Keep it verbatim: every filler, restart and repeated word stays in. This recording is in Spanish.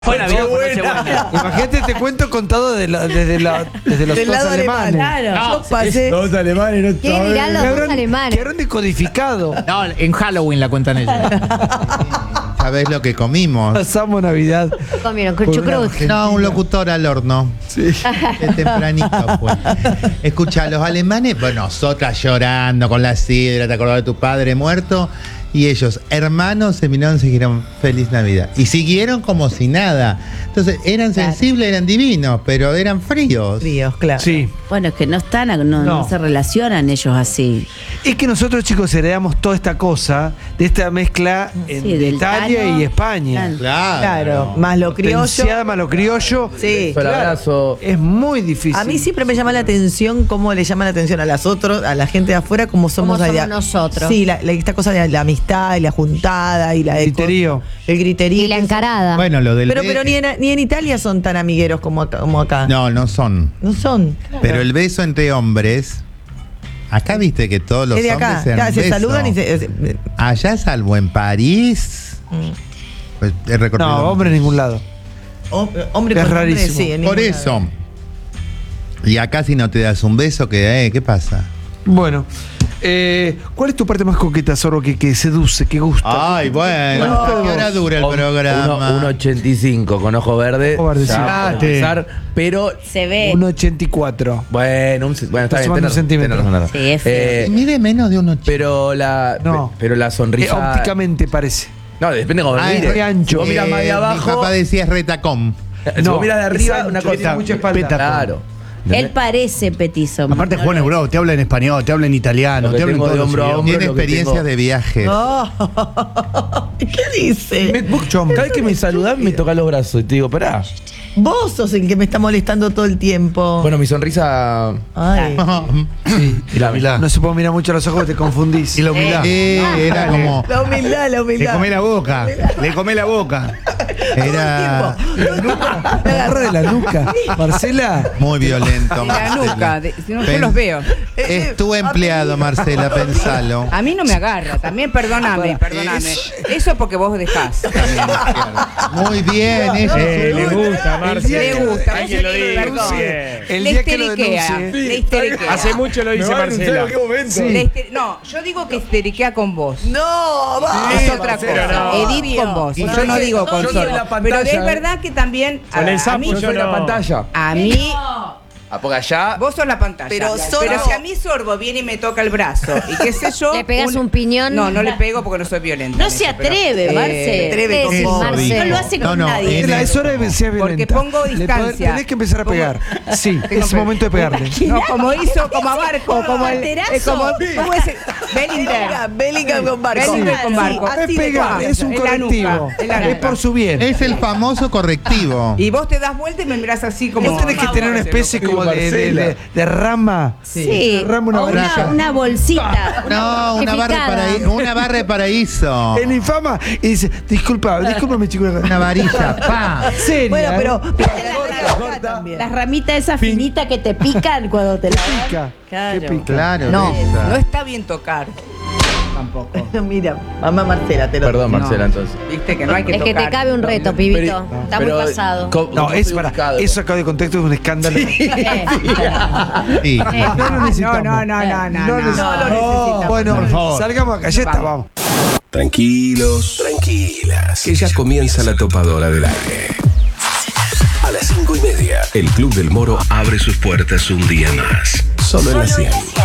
Fue Navidad por Nochebuena. Imagínate, te cuento contado de la, desde, la, desde los Del dos lado alemanes. alemán. No, Yo pasé. Dos alemanes, no ¿Qué dirán los Que dos habrán- alemanes? que habrán decodificado. No, en Halloween la cuentan ellos. ¿Sabés lo que comimos? Pasamos Navidad. Comieron Por con una chucrut. Argentina. No, un locutor al horno. Sí. De tempranito, pues. Escucha, los alemanes, bueno, nosotras llorando con la sidra, te acordás de tu padre muerto. Y ellos, hermanos, se miraron y se dijeron feliz Navidad. Y siguieron como si nada. Entonces, eran Claro. sensibles, eran divinos, pero eran fríos. Fríos, claro. Sí. Bueno, es que no están, no, no. No. se relacionan ellos así. Es que nosotros, chicos, heredamos toda esta cosa de esta mezcla en Sí, del Italia tano. y España. Claro. Claro. Claro, más lo criollo. Potenciada más lo criollo. Sí. Pero abrazo. Es muy difícil. A mí siempre me llama la atención cómo le llama la atención a las otros, a la gente de afuera, como somos, somos allá. nosotros. Sí, la, la- esta cosa de la amistad y la juntada y la El griterío. El griterío. Y la encarada. Bueno, lo del. Pero, be- pero ni, en, ni en Italia son tan amigueros como, acá- como acá. No, no son. No son. Pero el beso entre hombres. Acá viste que todos los Es de hombres acá. se dan Acá se beso. saludan y se. se- Allá, salvo en París. mm. Pues he recorrido. No, hombre en ningún lado. Hom- hombre Es con hombre, rarísimo. sí, en Por ningún eso. lado. Y acá si no te das un beso, que, eh, ¿qué pasa? Bueno, eh, ¿cuál es tu parte más coqueta, Zorro, que, que seduce, que gusta? Ay, bueno. No. ¿Qué hora dura el Un- programa? uno- un ochenta y cinco con ojo verde. Ojo verde, ya sí. para empezar, pero Se ve. Un ochenta y cuatro. bueno, un, bueno, está Está bien, sumando tenés- un centímetro. tenés razón, Sí, es feo. Eh, Mide menos de un ochenta. pero la No. pe- pero la Eh, sonrisa ópticamente parece. no, depende de cómo Ah, lo es mires. re ancho. Si vos miras más de Eh, abajo, Mi papá decía es retacón. si No, vos miras de es arriba, ancho, una tiene cosa mucha espalda. Claro. Él parece petizo. Aparte, no Juan lo es. Ebrov, te habla en español, te habla en italiano, Lo que te habla en tengo todos de los hombro a idiomas. hombro. Tiene lo que experiencia tengo. de viaje. Oh. ¿Qué dice? Vos, cada vez que me saludás me toca los brazos y te digo, pará. Vos sos el que me está molestando todo el tiempo. Bueno, mi sonrisa Ay. Sí. y la Humildad. No se puede mirar mucho a los ojos, te confundís. Y la humildad. Eh, era como. La humildad, la Le humildad. comé la boca, le comé la boca. Era Me agarró de la nuca. Marcela. muy violento. De la Marcela. nuca, de- si no, yo Pen- los veo. Es tu empleado, Marcela, pensalo. A mí no me agarra, también perdóname, perdóname. Eso porque vos dejás. Muy bien, ella. Eh, le gusta, Marce. Le gusta, Alguien lo dice. perdón. El Le día que lo histeriquea, denuncie. le histeriquea. Hace mucho lo dice Marcela. Le hister- No, yo digo que histeriquea con vos. No, va. Es otra Marcelo, cosa. no. Edith con vos. Y Yo yo no dije- digo con yo soy Zorro. la pantalla, Pero es eh. verdad que también Con el a, a sapo mí, Yo soy la no. pantalla. a mí, Ah, porque allá. vos sos la pantalla. Pero Pero, Zorro- si a mí Sorbo viene y me toca el brazo y qué sé yo. Le pegas un piñón. No, no le pego porque no soy violenta. No en se eso, pero, atreve, eh, Marce. atreve con Sí, vos. Marce. No lo hace No, con no, nadie. en La- el- es hora de ser violenta. Porque pongo Le distancia. tenés que empezar a Pongo- pegar. Sí, Tengo es que- momento de pegarle. No, como hizo, como a Barco, como el. Banderazo. eh, como, ¿cómo es? Bellinger. Bellingham con barco. Bellingham con barco. Es Así de pegar, cuatro, es un en la correctivo. nuca, en la Es nuca. por su bien. Es el famoso correctivo. Y vos te das vuelta y me mirás así como. Vos tenés que tener una especie como de, de, de- de rama. Sí, Rama, una o una, varilla. una bolsita. No, una barra, de purificada. paraíso, una barra de paraíso. En infama y dice, disculpa, discúlpame, chico. Una varilla, pa. Seria. Bueno, pero. ¿eh? Las ramitas esas finitas que te pican cuando te la Pica. Claro. ¿Qué pica? Claro. No, esa. no está bien tocar. Tampoco. Mira, mamá Marcela, te lo Perdón, No. Marcela, entonces. Viste que no hay que Es que tocar. te cabe un reto, pibito. Está muy pasado. co- No, ¿cómo es estoy para. ubicado? Eso sacado de contexto es un escándalo. Sí. No lo necesitamos. No, no, no, no, no. No no. necesitamos. Bueno, Por favor. salgamos acá, ya está, vamos. Tranquilos, tranquilas, que ya comienza la topadora del aire. A las cinco y media, el Club del Moro abre sus puertas un día más. Solo en la cien.